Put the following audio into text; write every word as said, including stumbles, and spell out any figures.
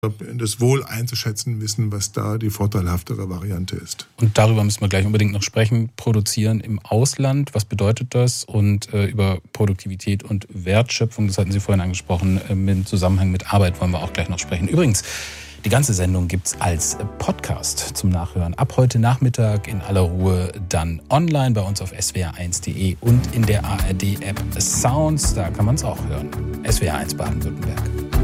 das wohl einzuschätzen wissen, was da die vorteilhaftere Variante ist. Und darüber müssen wir gleich unbedingt noch sprechen. Produzieren im Ausland, was bedeutet das? Und äh, über Produktivität und Wertschöpfung, das hatten Sie vorhin angesprochen, äh, im Zusammenhang mit Arbeit wollen wir auch gleich noch sprechen. Übrigens, die ganze Sendung gibt's als Podcast zum Nachhören. Ab heute Nachmittag in aller Ruhe, dann online bei uns auf s w r eins punkt d e und in der A R D-App Sounds. Da kann man es auch hören. S W R eins Baden-Württemberg.